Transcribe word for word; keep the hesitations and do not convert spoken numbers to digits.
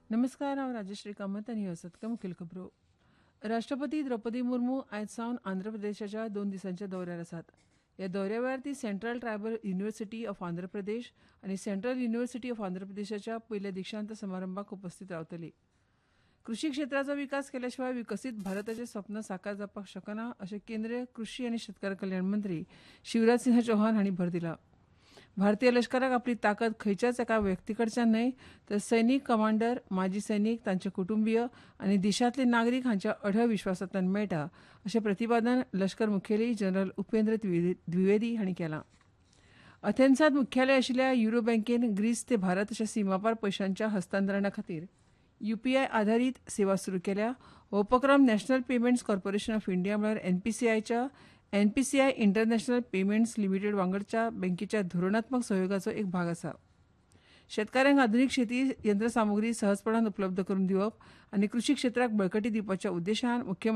नमस्कार, हांव राजश्री कामत आनी ह्यो आसात मुखेल खबरो. राष्ट्रपती द्रौपदी मुर्मू आयज सावन आंध्र प्रदेशाच्या दोन दिसांच्या दौऱ्यार आसात. ह्या दौऱ्या वेळार ती central tribal university of Andhra Pradesh आनी सेंट्रल युनिव्हर्सिटी ऑफ आंध्र प्रदेशाच्या पयल्या दिक्षांत समारंभाक उपस्थित रावतली. कृषी क्षेत्राचो विकास केल्या शिवाय विकसीत भारताचें स्वप्न साकार जावपाक शकना अशें केंद्रीय कृषी आनी शेतकार कल्याण मंत्री शिवराज सिंह चौहान हांणी भर दिला. भारतीय लश्कराक आपली ताकद खंयच्याच एका व्यक्ती कडच्यान न्हय तर सैनीक कमांडर, माजी सैनीक, तांचे कुटुंबीय आनी देशांतले नागरीक हांच्या अढळ विश्वासांतल्यान मेळटा अशें प्रतिपादन लश्कर मुखेली जनरल उपेंद्र द्विवेदी हांणी केलां. अथेन्सांत मुख्यालय आशिल्ल्या युरो बँकेन ग्रीस ते भारत अशा सीमापार पयशांच्या हस्तांतरणा खातीर युपीआय आधारीत सेवा सुरू केल्या. हो उपक्रम national payments corporation of India म्हळ्यार एनपीसीआयच्या एनपीसीआय इंटरनॅशनल पेमेंट्स लिमिटेड वांगडच्या बँकेच्या धोरणात्मक सहयोगाचो एक भाग आसा. शेतकाऱ्यांक आधुनीक शेती यंत्रसामुग्री सहजपणान उपलब्ध करून दिवप आनी कृषी क्षेत्राक बळकटी दिवपाच्या उद्देशान मुख्यमंत्री